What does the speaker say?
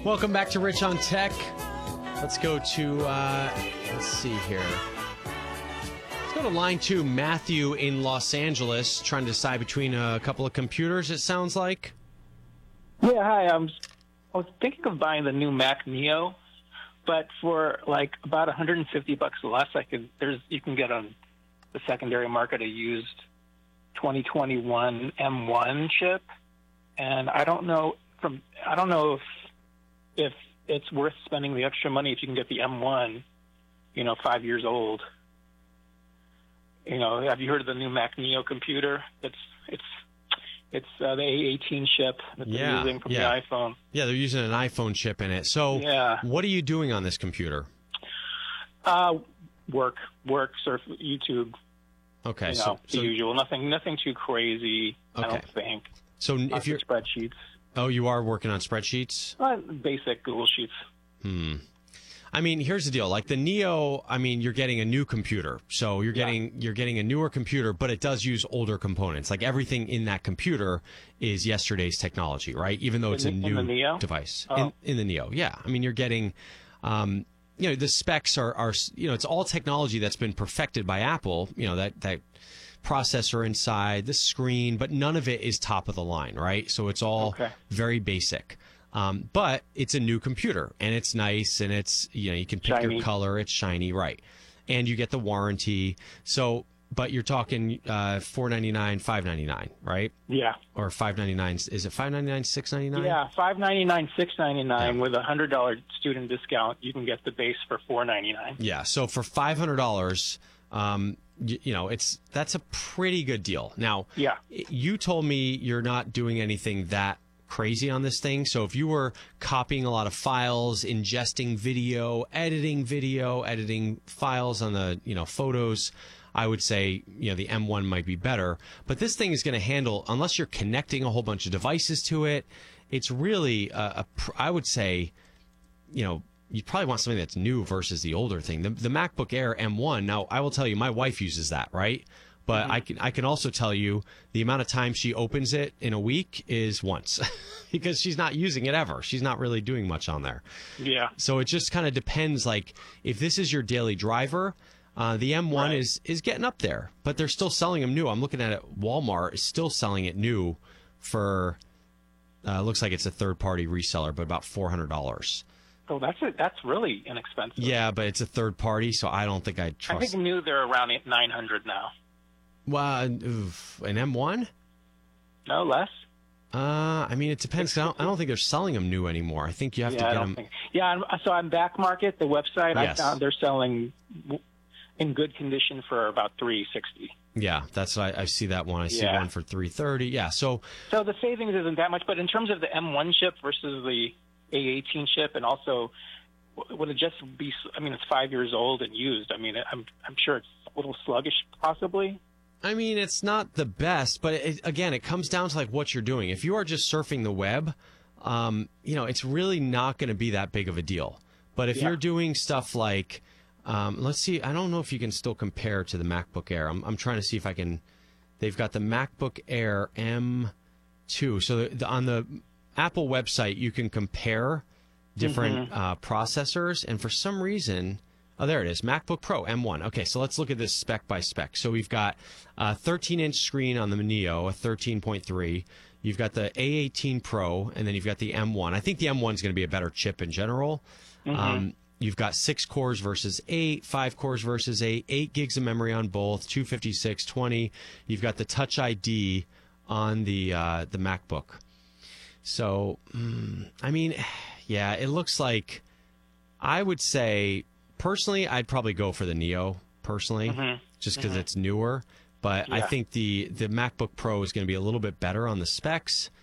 Welcome back to Rich on Tech. Let's go to, let's see here. Let's go to line 2, Matthew in Los Angeles, trying to decide between a couple of computers, it sounds like. Yeah, hi. I was thinking of buying the new Mac Neo, but for like about $150 less, you can get on the secondary market a used 2021 M1 chip, and I don't know if it's worth spending the extra money if you can get the M1, 5 years old. Have you heard of the new Mac Neo computer? It's the A18 chip that they're using from the iPhone. Yeah, they're using an iPhone chip in it. So what are you doing on this computer? Work, surf, YouTube. Okay, the usual. Nothing too crazy, okay. I don't think. So if you're spreadsheets. Oh, you are working on spreadsheets? Basic Google Sheets. I mean, here's the deal. Like the Neo, I mean, you're getting a new computer. So you're getting a newer computer, but it does use older components. Like everything in that computer is yesterday's technology, right? Even though it's a new device. Oh. In the Neo, yeah. I mean, you're getting, the specs are, it's all technology that's been perfected by Apple, that processor inside, the screen, but none of it is top of the line, right? So it's all very basic. But it's a new computer, and it's nice, and it's, you can pick your color, it's shiny, right? And you get the warranty. So, but you're talking $499, $599, right? Yeah. Or $599, is it $599, $699? Yeah, $599, $699 with a $100 student discount. You can get the base for $499. Yeah, so for $500, that's a pretty good deal. Now, you told me you're not doing anything that crazy on this thing. So if you were copying a lot of files, ingesting video, editing files on the, photos, I would say, the M1 might be better. But this thing is going to handle, unless you're connecting a whole bunch of devices to it, it's really, I would say, you probably want something that's new versus the older thing. The MacBook Air M1, now I will tell you, my wife uses that, right? But I can also tell you the amount of time she opens it in a week is once because she's not using it ever. She's not really doing much on there. Yeah. So it just kind of depends. Like if this is your daily driver, the M1 is getting up there, but they're still selling them new. I'm looking at it. Walmart is still selling it new for, looks like it's a third-party reseller, but about $400. Oh, that's really inexpensive. Yeah, but it's a third party, so I don't think I'd trust. I think new they're around $900 now. Well, an M1? No, less. I mean, it depends. I don't think they're selling them new anymore. I think you have to get them. So on Back Market, the website, I found they're selling in good condition for about $360. Yeah, that's I see that one. I see one for $330. Yeah, so the savings isn't that much, but in terms of the M1 chip versus the A18 chip, and also would it just be? I mean, it's 5 years old and used. I mean, I'm sure it's a little sluggish, possibly. I mean, it's not the best, but again, it comes down to like what you're doing. If you are just surfing the web, it's really not going to be that big of a deal. But if you're doing stuff like, let's see, I don't know if you can still compare to the MacBook Air. I'm trying to see if I can. They've got the MacBook Air M2. So on the Apple website, you can compare different processors, and for some reason, oh, there it is, MacBook Pro M1. Okay, so let's look at this spec by spec. So we've got a 13-inch screen on the Neo, a 13.3. You've got the A18 Pro, and then you've got the M1. I think the M1 is going to be a better chip in general. You've got 6 cores versus 8, 5 cores versus 8 gigs of memory on both, 256, 20. You've got the Touch ID on the MacBook. So, I mean, yeah, it looks like, I would say, personally, I'd probably go for the Neo, personally, just because it's newer. But I think the MacBook Pro is going to be a little bit better on the specs.